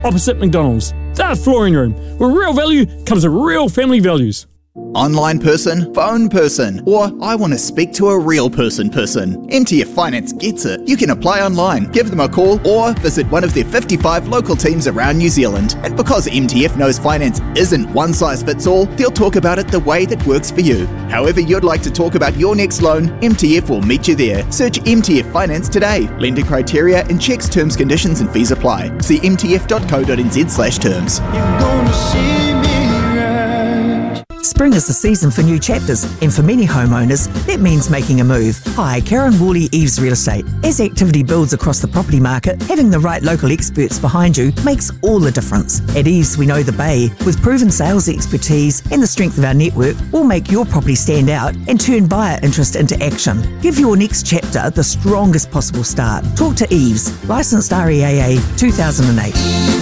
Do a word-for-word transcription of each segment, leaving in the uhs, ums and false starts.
opposite McDonald's. The Flooring Room, where real value comes with real family values. Online person, phone person, or I want to speak to a real person person. M T F Finance gets it. You can apply online, give them a call, or visit one of their fifty-five local teams around New Zealand. And because M T F knows finance isn't one size fits all, they'll talk about it the way that works for you. However you'd like to talk about your next loan, M T F will meet you there. Search M T F Finance today. Lender criteria and checks, terms, conditions and fees apply. See m t f dot co dot n z slash terms. You're gonna see me. Spring is the season for new chapters, and for many homeowners, that means making a move. Hi, Karen Worley, Eves Real Estate. As activity builds across the property market, having the right local experts behind you makes all the difference. At Eves, we know the Bay. With proven sales expertise and the strength of our network, we'll make your property stand out and turn buyer interest into action. Give your next chapter the strongest possible start. Talk to Eves, licensed R E A A two thousand eight.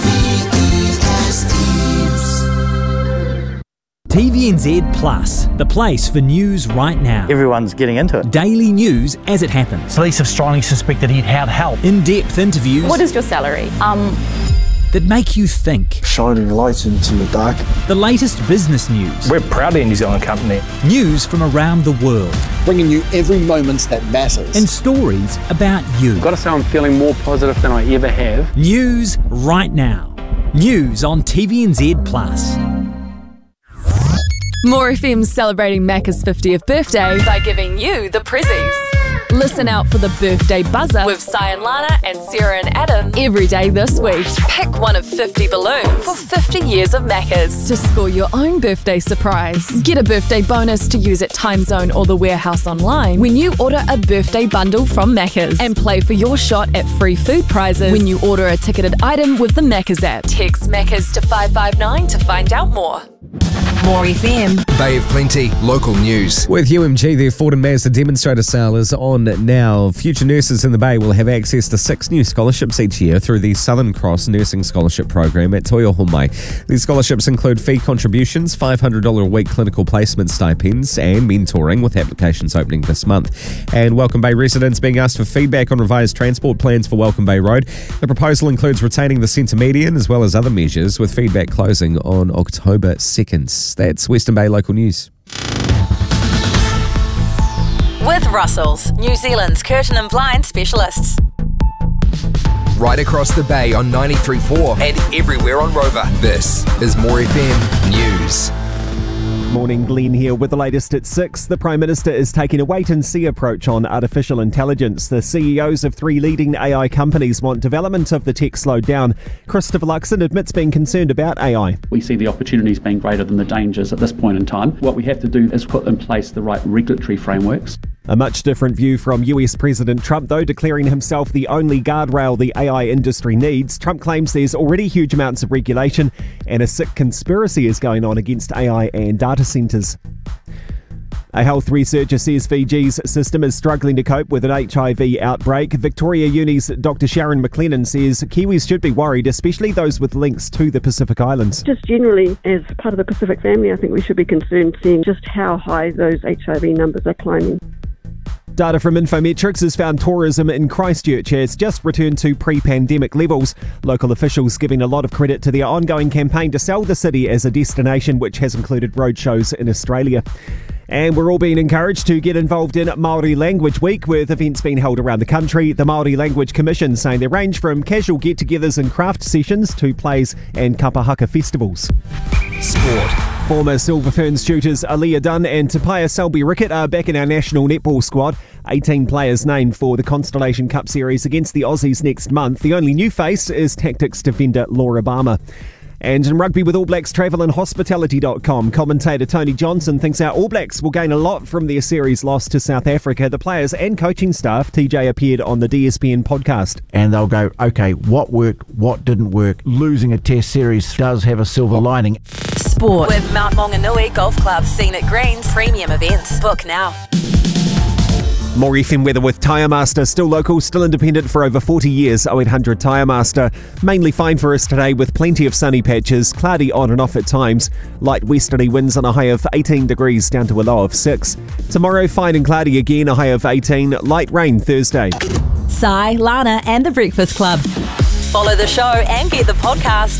T V N Z Plus, the place for news right now. Everyone's getting into it. Daily news as it happens. Police have strongly suspected he'd had help. In-depth interviews. What is your salary? Um... that make you think. Shining lights into the dark. The latest business news. We're proudly a New Zealand company. News from around the world. Bringing you every moment that matters. And stories about you. I've got to say I'm feeling more positive than I ever have. News right now. News on T V N Z Plus. More F M's celebrating Macca's fiftieth birthday by giving you the prezzies. Listen out for the birthday buzzer with Sai and Lana and Sarah and Adam every day this week. Pick one of fifty balloons for fifty years of Macca's to score your own birthday surprise. Get a birthday bonus to use at Timezone or the Warehouse online when you order a birthday bundle from Macca's. And play for your shot at free food prizes when you order a ticketed item with the Macca's app. Text Macca's to five five nine to find out more. More F M. Bay of Plenty, local news. With U M G, the Ford and Mazda demonstrator sale is on now. Future nurses in the Bay will have access to six new scholarships each year through the Southern Cross Nursing Scholarship Program at Toi Ohomai. These scholarships include fee contributions, five hundred dollars a week clinical placement stipends, and mentoring, with applications opening this month. And Welcome Bay residents being asked for feedback on revised transport plans for Welcome Bay Road. The proposal includes retaining the centre median as well as other measures, with feedback closing on October second. That's Western Bay Local News. With Russells, New Zealand's curtain and blind specialists. Right across the bay on ninety-three point four and everywhere on Rover. This is More F M News. Morning, Glenn here with the latest at six. The Prime Minister is taking a wait-and-see approach on artificial intelligence. The C E Os of three leading A I companies want development of the tech slowed down. Christopher Luxon admits being concerned about A I. We see the opportunities being greater than the dangers at this point in time. What we have to do is put in place the right regulatory frameworks. A much different view from U S President Trump, though, declaring himself the only guardrail the A I industry needs. Trump claims there's already huge amounts of regulation and a sick conspiracy is going on against A I and data centres. A health researcher says Fiji's system is struggling to cope with an H I V outbreak. Victoria Uni's Doctor Sharon McLennan says Kiwis should be worried, especially those with links to the Pacific Islands. Just generally, as part of the Pacific family, I think we should be concerned seeing just how high those H I V numbers are climbing. Data from Infometrics has found tourism in Christchurch has just returned to pre-pandemic levels. Local officials giving a lot of credit to their ongoing campaign to sell the city as a destination, which has included roadshows in Australia. And we're all being encouraged to get involved in Māori Language Week, with events being held around the country. The Māori Language Commission saying they range from casual get-togethers and craft sessions to plays and kapahaka festivals. Sport. Former Silver Ferns shooters Aaliyah Dunn and Tapaya Selby-Rickett are back in our national netball squad. eighteen players named for the Constellation Cup series against the Aussies next month. The only new face is Tactics defender Laura Barmer. And in rugby with All Blacks Travel and Hospitality dot com, commentator Tony Johnson thinks our All Blacks will gain a lot from their series loss to South Africa. The players and coaching staff, T J appeared on the D S P N podcast. And they'll go, okay, what worked, what didn't work? Losing a test series does have a silver lining. Sport with Mount Maunganui Golf Club, Scenic Greens, premium events. Book now. More F M weather with Tyre Master, still local, still independent for over forty years. oh eight hundred Tyre Master. Mainly fine for us today with plenty of sunny patches, cloudy on and off at times. Light westerly winds on a high of eighteen degrees down to a low of six. Tomorrow fine and cloudy again, a high of eighteen. Light rain Thursday. Sai, Lana and the Breakfast Club. Follow the show and get the podcast